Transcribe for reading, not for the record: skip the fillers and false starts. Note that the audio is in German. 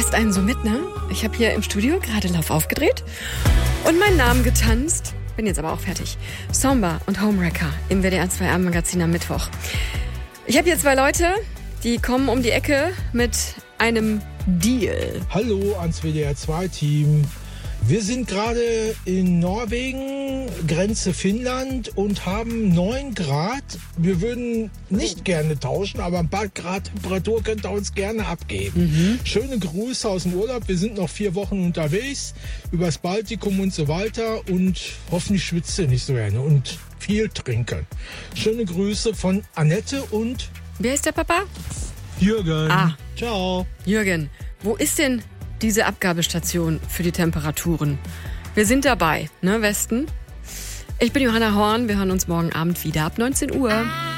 reißt einen so mit, ne? Ich habe hier im Studio gerade Lauf aufgedreht und meinen Namen getanzt. Bin jetzt aber auch fertig. Somba und Homewrecker im WDR 2 Abendmagazin am Mittwoch. Ich habe hier 2 Leute, die kommen um die Ecke mit einem Deal. Hallo ans WDR 2 Team. Wir sind gerade in Norwegen, Grenze Finnland und haben 9 Grad. Wir würden nicht gerne tauschen, aber ein paar Grad Temperatur könnt ihr uns gerne abgeben. Schöne Grüße aus dem Urlaub. Wir sind noch 4 Wochen unterwegs, übers Baltikum und so weiter und hoffentlich schwitzt ihr nicht so gerne und viel trinken. Schöne Grüße von Annette und... Wer ist der Papa? Jürgen. Ah. Ciao. Jürgen, wo ist denn diese Abgabestation für die Temperaturen? Wir sind dabei, ne, Westen? Ich bin Johanna Horn, wir hören uns morgen Abend wieder ab 19 Uhr.